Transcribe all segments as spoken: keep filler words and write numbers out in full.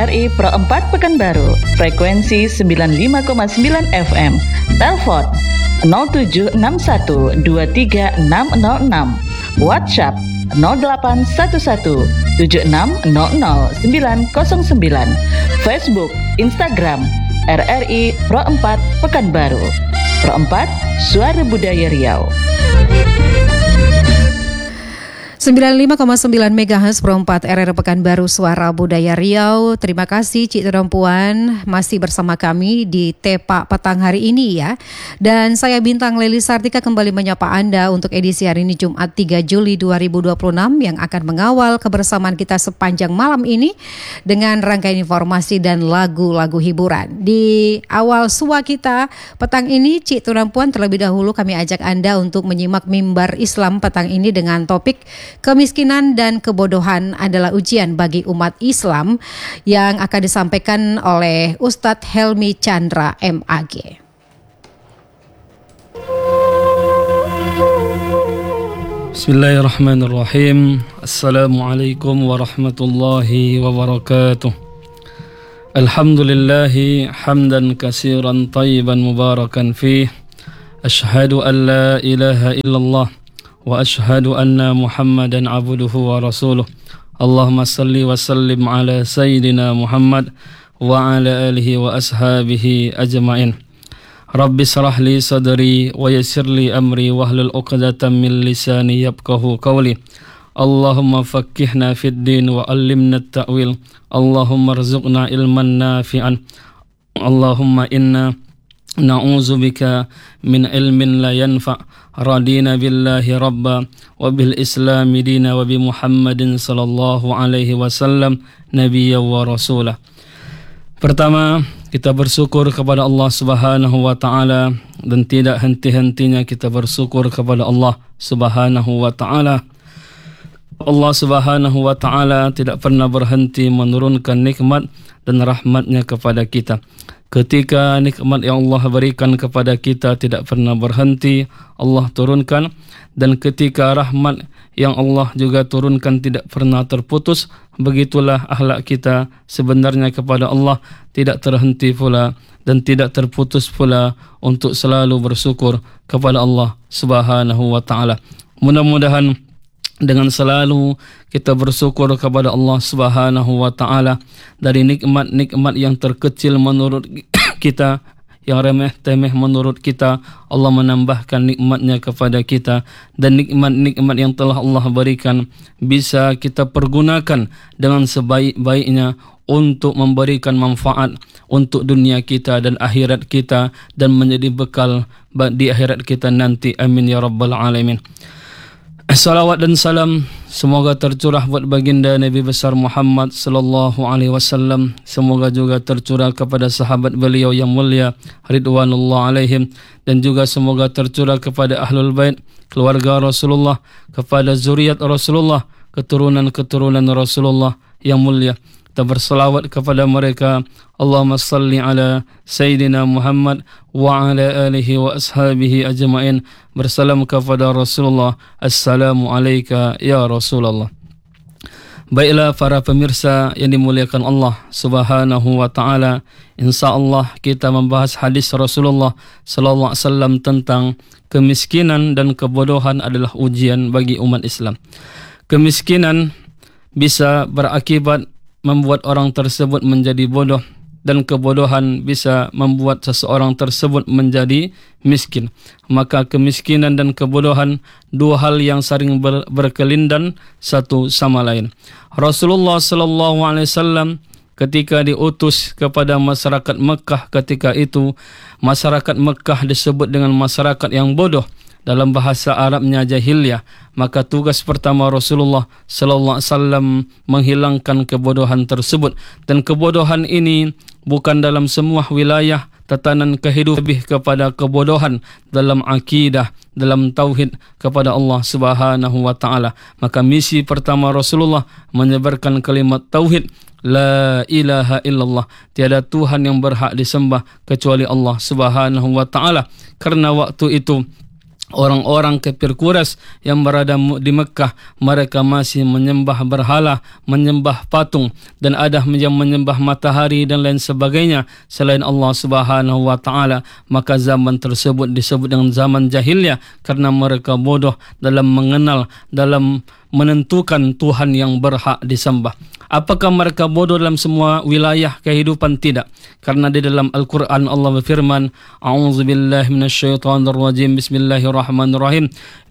R I Pro empat Pekanbaru, frekuensi sembilan puluh lima koma sembilan F M. Telepon nol tujuh enam satu dua tiga enam nol enam. WhatsApp nol delapan satu satu tujuh enam nol nol sembilan nol sembilan. Facebook, Instagram R R I Pro empat Pekanbaru. Pro empat, Suara Budaya Riau. sembilan puluh lima koma sembilan megahertz Pro empat R R Pekanbaru, Suara Budaya Riau. Terima kasih Cik Tuan Puan masih bersama kami di Tepak Petang hari ini ya. Dan saya Bintang Leli Sartika kembali menyapa Anda untuk edisi hari ini Jumat tiga Juli dua ribu dua puluh enam yang akan mengawal kebersamaan kita sepanjang malam ini dengan rangkaian informasi dan lagu-lagu hiburan. Di awal sua kita petang ini Cik Tuan Puan, terlebih dahulu kami ajak Anda untuk menyimak mimbar Islam petang ini dengan topik kemiskinan dan kebodohan adalah ujian bagi umat Islam yang akan disampaikan oleh Ustadz Helmi Chandra M A G. Bismillahirrahmanirrahim. Assalamualaikum warahmatullahi wabarakatuh. Alhamdulillahi hamdan katsiran tayyiban mubarakan fih. Ashhadu an la ilaha illallah wa ashhadu anna Muhammadan abduhu wa rasuluh. Allahumma salli wa sallim ala sayyidina Muhammad wa ala alihi wa ashabihi ajma'in. Rabbi shrah li sadri wa yassir li amri wahlul 'uqdatam min lisani yafqahu qawli. Allahumma faqqihna fid din wa 'allimna at-ta'wil. Allahumma arzuqna ilman nafi'an. Allahumma inna na'udzubika min ilmin la yanfa'. Radina billahi rabba wa bil islami dina wa bi Muhammadin sallallahu alaihi wasallam nabiyya wa rasulah. Pertama, kita bersyukur kepada Allah Subhanahu wa taala dan tidak henti-hentinya kita bersyukur kepada Allah Subhanahu wa taala. Allah Subhanahu wa taala tidak pernah berhenti menurunkan nikmat dan rahmatnya kepada kita. Ketika nikmat yang Allah berikan kepada kita tidak pernah berhenti, Allah turunkan, dan ketika rahmat yang Allah juga turunkan tidak pernah terputus, begitulah akhlak kita sebenarnya kepada Allah tidak terhenti pula dan tidak terputus pula untuk selalu bersyukur kepada Allah Subhanahu wa taala. Mudah-mudahan dengan selalu kita bersyukur kepada Allah Subhanahu wa taala dari nikmat-nikmat yang terkecil menurut kita, yang remeh-temeh menurut kita, Allah menambahkan nikmatnya kepada kita, dan nikmat-nikmat yang telah Allah berikan bisa kita pergunakan dengan sebaik-baiknya untuk memberikan manfaat untuk dunia kita dan akhirat kita dan menjadi bekal di akhirat kita nanti. Amin ya rabbal alamin. Salawat dan salam semoga tercurah buat baginda Nabi besar Muhammad sallallahu alaihi wasallam. Semoga juga tercurah kepada sahabat beliau yang mulia ridwanullah alaihim, dan juga semoga tercurah kepada ahlul bait, keluarga Rasulullah, kepada zuriat Rasulullah, keturunan-keturunan Rasulullah yang mulia. Kita berselawat kepada mereka. Allahumma salli ala Sayyidina Muhammad wa ala alihi wa ashabihi ajma'in. Bersalam kepada Rasulullah. Assalamu alayka ya Rasulullah. Baiklah para pemirsa yang dimuliakan Allah Subhanahu wa taala, insyaallah kita membahas hadis Rasulullah sallallahu alaihi wasallam tentang kemiskinan dan kebodohan adalah ujian bagi umat Islam. Kemiskinan bisa berakibat membuat orang tersebut menjadi bodoh, dan kebodohan bisa membuat seseorang tersebut menjadi miskin. Maka kemiskinan dan kebodohan dua hal yang saling ber- berkelindan satu sama lain. Rasulullah sallallahu alaihi wasallam ketika diutus kepada masyarakat Mekah, ketika itu masyarakat Mekah disebut dengan masyarakat yang bodoh. Dalam bahasa Arabnya jahiliyah, maka tugas pertama Rasulullah sallallahu alaihi wasallam menghilangkan kebodohan tersebut, dan kebodohan ini bukan dalam semua wilayah tatanan kehidupan, lebih kepada kebodohan dalam akidah, dalam tauhid kepada Allah Subhanahu wa taala. Maka misi pertama Rasulullah menyebarkan kalimat tauhid, la ilaha illallah, tiada Tuhan yang berhak disembah kecuali Allah Subhanahu wa taala. Karena waktu itu orang-orang kafir Quraisy yang berada di Mekah, mereka masih menyembah berhala, menyembah patung, dan ada yang menyembah matahari dan lain sebagainya selain Allah Subhanahu wa taala. Maka zaman tersebut disebut dengan zaman jahiliyah karena mereka bodoh dalam mengenal, dalam menentukan Tuhan yang berhak disembah. Apakah mereka bodoh dalam semua wilayah kehidupan? Tidak. Karena di dalam Al-Quran Allah berfirman, A'udzubillahi minasyaitonirrajim, Bismillahirrahmanirrahim,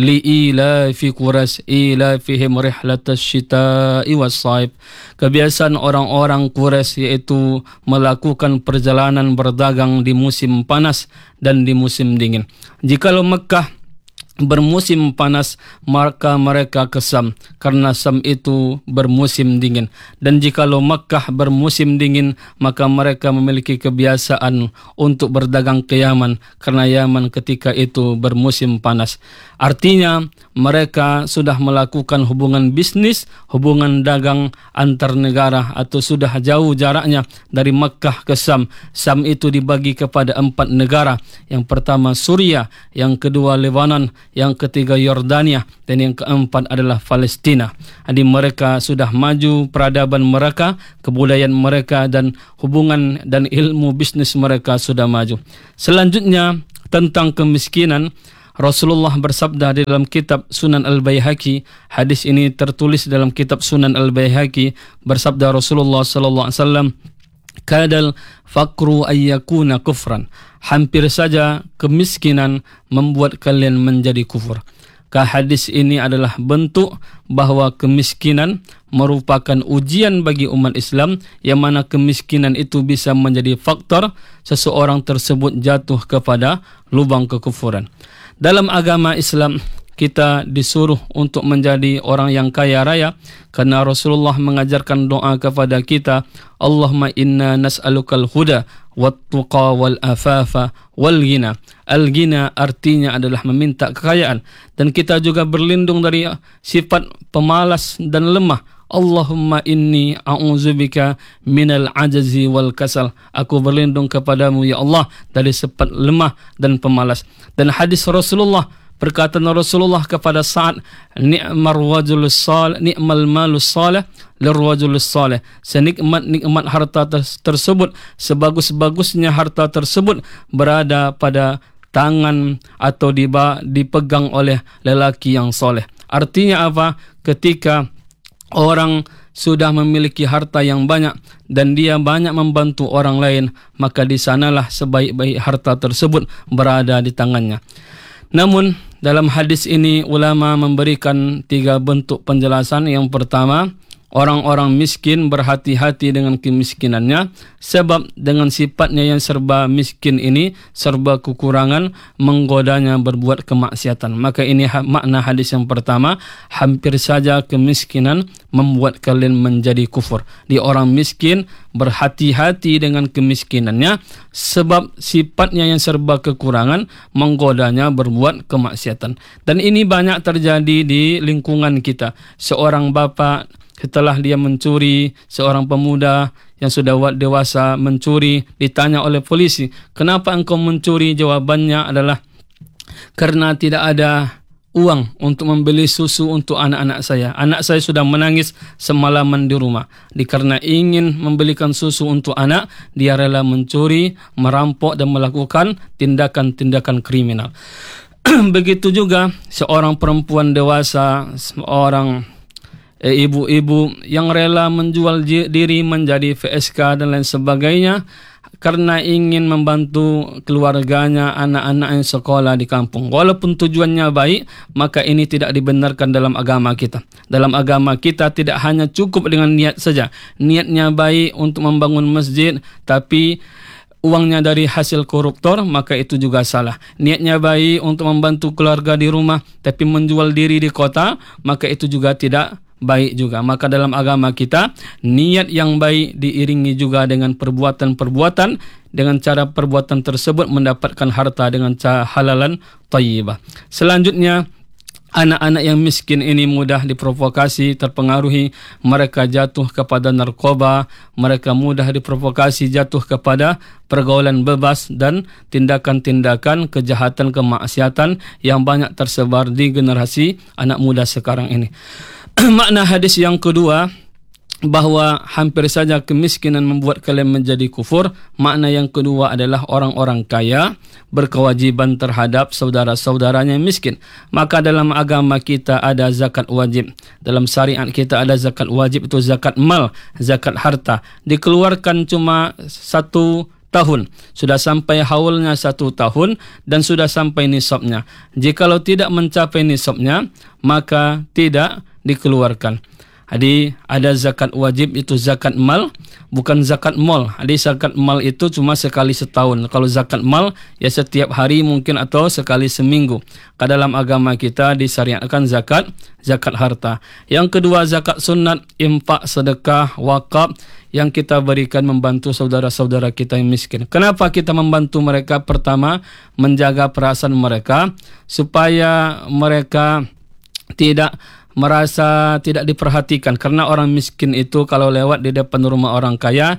li'ilafi Quraisy ilafihim rihlatash shita'i was-saif. Kebiasaan orang-orang Quraisy yaitu melakukan perjalanan berdagang di musim panas dan di musim dingin. Jikalau Mekah bermusim panas, maka mereka ke Sam karena Sam itu bermusim dingin. Dan jikalau Makkah bermusim dingin, maka mereka memiliki kebiasaan untuk berdagang ke Yaman karena Yaman ketika itu bermusim panas. Artinya mereka sudah melakukan hubungan bisnis, hubungan dagang antar negara, atau sudah jauh jaraknya dari Makkah ke Sam. Sam itu dibagi kepada empat negara. Yang pertama Suriah, yang kedua Lebanon, yang ketiga Yordania, dan yang keempat adalah Palestina. Jadi mereka sudah maju peradaban mereka, kebudayaan mereka, dan hubungan dan ilmu bisnis mereka sudah maju. Selanjutnya tentang kemiskinan, Rasulullah bersabda di dalam kitab Sunan Al-Baihaqi. Hadis ini tertulis dalam kitab Sunan Al-Baihaqi. Bersabda Rasulullah sallallahu alaihi wasallam, kadal fakru ayyakuna kufran. Hampir saja kemiskinan membuat kalian menjadi kufur. Ka hadis ini adalah bentuk bahawa kemiskinan merupakan ujian bagi umat Islam, yang mana kemiskinan itu bisa menjadi faktor seseorang tersebut jatuh kepada lubang kekufuran. Dalam agama Islam, kita disuruh untuk menjadi orang yang kaya raya karena Rasulullah mengajarkan doa kepada kita, Allahumma inna nas'alukal huda wat-tuqa wal-afafa wal-ghina. Al-ghina artinya adalah meminta kekayaan, dan kita juga berlindung dari sifat pemalas dan lemah. Allahumma inni a'udzubika minal ajazi wal kasal. Aku berlindung kepadamu ya Allah dari sifat lemah dan pemalas. Dan hadis Rasulullah, perkataan Rasulullah kepada Sa'ad, ni'mar wajulus salih, ni'mal malus salih lirwajulus salih. Senikmat-nikmat harta tersebut, sebagus-bagusnya harta tersebut berada pada tangan atau dipegang oleh lelaki yang soleh. Artinya apa? Ketika orang sudah memiliki harta yang banyak dan dia banyak membantu orang lain, maka di sanalah sebaik-baik harta tersebut berada di tangannya. Namun dalam hadis ini ulama memberikan tiga bentuk penjelasan. Yang pertama, orang-orang miskin berhati-hati dengan kemiskinannya, sebab dengan sifatnya yang serba miskin ini, serba kekurangan, menggodanya berbuat kemaksiatan. Maka ini makna hadis yang pertama, hampir saja kemiskinan membuat kalian menjadi kufur. Di orang miskin berhati-hati dengan kemiskinannya, sebab sifatnya yang serba kekurangan menggodanya berbuat kemaksiatan. Dan ini banyak terjadi di lingkungan kita. Seorang bapa setelah dia mencuri, seorang pemuda yang sudah dewasa mencuri, ditanya oleh polisi, kenapa engkau mencuri? Jawabannya adalah, karena tidak ada uang untuk membeli susu untuk anak-anak saya. Anak saya sudah menangis semalaman di rumah. Dikarena ingin membelikan susu untuk anak, dia rela mencuri, merampok dan melakukan tindakan-tindakan kriminal. Begitu juga seorang perempuan dewasa, seorang Eh, ibu-ibu yang rela menjual diri menjadi V S K dan lain sebagainya karena ingin membantu keluarganya, anak-anak yang sekolah di kampung. Walaupun tujuannya baik, maka ini tidak dibenarkan dalam agama kita. Dalam agama kita tidak hanya cukup dengan niat saja. Niatnya baik untuk membangun masjid, tapi uangnya dari hasil koruptor, maka itu juga salah. Niatnya baik untuk membantu keluarga di rumah, tapi menjual diri di kota, maka itu juga tidak baik juga. Maka dalam agama kita, niat yang baik diiringi juga dengan perbuatan-perbuatan, dengan cara perbuatan tersebut mendapatkan harta dengan cara halalan thayyibah. Selanjutnya, anak-anak yang miskin ini mudah diprovokasi, terpengaruhi, mereka jatuh kepada narkoba, mereka mudah diprovokasi jatuh kepada pergaulan bebas dan tindakan-tindakan kejahatan kemaksiatan yang banyak tersebar di generasi anak muda sekarang ini. Makna hadis yang kedua, bahawa hampir saja kemiskinan membuat kalian menjadi kufur. Makna yang kedua adalah orang-orang kaya berkewajiban terhadap saudara-saudaranya yang miskin. Maka dalam agama kita ada zakat wajib. Dalam syariat kita ada zakat wajib, itu zakat mal, zakat harta. Dikeluarkan cuma satu tahun, sudah sampai haulnya satu tahun dan sudah sampai nisabnya. Jikalau tidak mencapai nisabnya, maka tidak dikeluarkan. Jadi ada zakat wajib, itu zakat mal, bukan zakat mal. Jadi zakat mal itu cuma sekali setahun. Kalau zakat mal ya setiap hari mungkin atau sekali seminggu. Ke dalam agama kita disyariatkan zakat zakat harta. Yang kedua zakat sunat, infak, sedekah, wakaf yang kita berikan membantu saudara-saudara kita yang miskin. Kenapa kita membantu mereka? Pertama, menjaga perasaan mereka supaya mereka tidak merasa tidak diperhatikan, karena orang miskin itu kalau lewat di depan rumah orang kaya,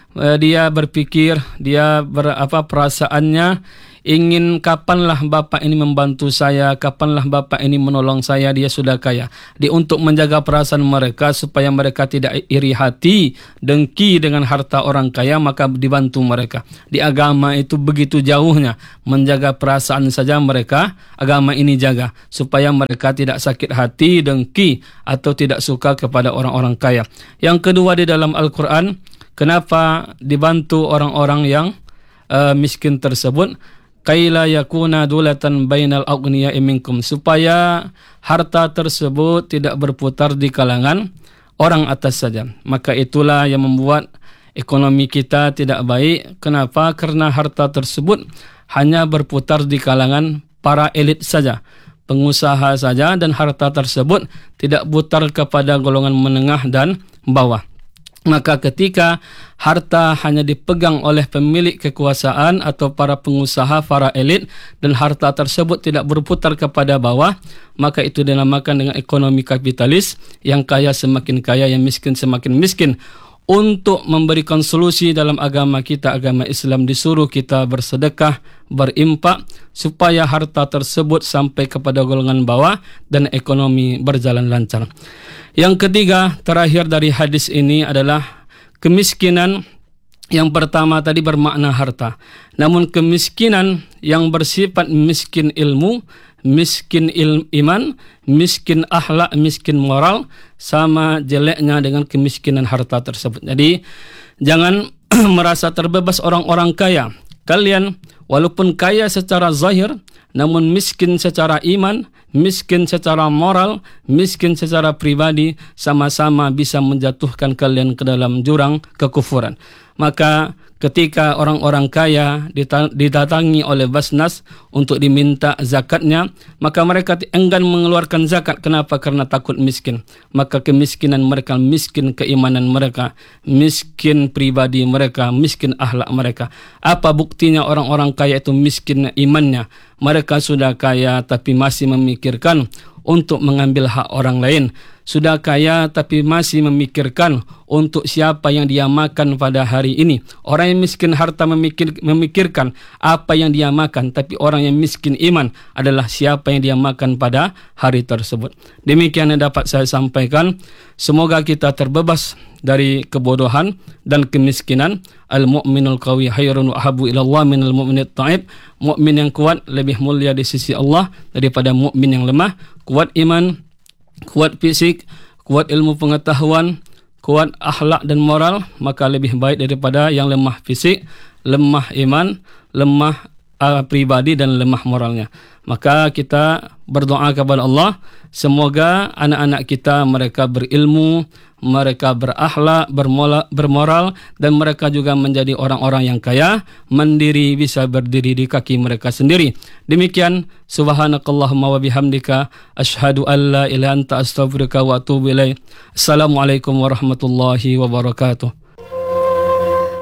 dia berpikir, dia ber, apa perasaannya ingin kapanlah bapak ini membantu saya, kapanlah bapak ini menolong saya, dia sudah kaya. Di untuk menjaga perasaan mereka supaya mereka tidak iri hati, dengki dengan harta orang kaya, maka dibantu mereka. Di agama itu begitu jauhnya, menjaga perasaan saja mereka, agama ini jaga supaya mereka tidak sakit hati, dengki atau tidak suka kepada orang-orang kaya. Yang kedua di dalam Al-Quran, kenapa dibantu orang-orang yang uh, miskin tersebut? Kaila yakuna dulatan bainal aghniya'i minkum, supaya harta tersebut tidak berputar di kalangan orang atas saja. Maka itulah yang membuat ekonomi kita tidak baik. Kenapa? Karena harta tersebut hanya berputar di kalangan para elit saja, pengusaha saja, dan harta tersebut tidak putar kepada golongan menengah dan bawah. Maka ketika harta hanya dipegang oleh pemilik kekuasaan atau para pengusaha, para elit, dan harta tersebut tidak berputar kepada bawah, maka itu dinamakan dengan ekonomi kapitalis, yang kaya semakin kaya, yang miskin semakin miskin. Untuk memberikan solusi dalam agama kita, agama Islam disuruh kita bersedekah, berimpak, supaya harta tersebut sampai kepada golongan bawah dan ekonomi berjalan lancar. Yang ketiga, terakhir dari hadis ini adalah kemiskinan. Yang pertama tadi bermakna harta, namun kemiskinan yang bersifat miskin ilmu, miskin il- iman, miskin akhlak, miskin moral, sama jeleknya dengan kemiskinan harta tersebut. Jadi jangan merasa terbebas orang-orang kaya. Kalian walaupun kaya secara zahir, namun miskin secara iman, miskin secara moral, miskin secara pribadi, sama-sama bisa menjatuhkan kalian ke dalam jurang kekufuran. Maka ketika orang-orang kaya didatangi oleh Basnas untuk diminta zakatnya, maka mereka enggan mengeluarkan zakat. Kenapa? Karena takut miskin. Maka kemiskinan mereka, miskin keimanan mereka, miskin pribadi mereka, miskin akhlak mereka. Apa buktinya orang-orang kaya itu miskin imannya? Mereka sudah kaya tapi masih memikirkan untuk mengambil hak orang lain. Sudah kaya tapi masih memikirkan untuk siapa yang dia makan pada hari ini. Orang yang miskin harta memikir, memikirkan apa yang dia makan, tapi orang yang miskin iman adalah siapa yang dia makan pada hari tersebut. Demikian yang dapat saya sampaikan. Semoga kita terbebas dari kebodohan dan kemiskinan. Al-mu'minul qawi khairun wa ahabbu ila Allah minal mu'minit ta'ib. Mukmin yang kuat lebih mulia di sisi Allah daripada mukmin yang lemah. Kuat iman, kuat fisik, kuat ilmu pengetahuan, kuat akhlak dan moral, maka lebih baik daripada yang lemah fisik, lemah iman, lemah uh, pribadi dan lemah moralnya. Maka kita berdoa kepada Allah, semoga anak-anak kita mereka berilmu, mereka berakhlak, bermoral, dan mereka juga menjadi orang-orang yang kaya, mandiri, bisa berdiri di kaki mereka sendiri. Demikian, subhanakallahumma wa bihamdika, asyhadu an la ilaha anta astaghfiruka wa atubu ilaik. Assalamualaikum warahmatullahi wabarakatuh.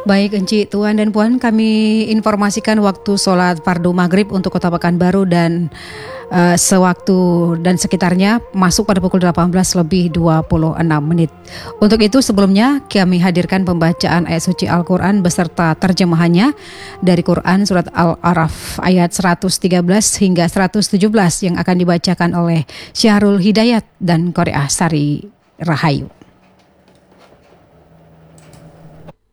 Baik Enci, Tuan dan Puan, kami informasikan waktu sholat fardu maghrib untuk Kota Pekanbaru dan uh, sewaktu dan sekitarnya masuk pada pukul delapan belas lebih dua puluh enam menit. Untuk itu sebelumnya kami hadirkan pembacaan ayat suci Al-Quran beserta terjemahannya dari Quran surat Al-A'raf ayat seratus tiga belas hingga seratus tujuh belas yang akan dibacakan oleh Syahrul Hidayat dan Korea Sari Rahayu.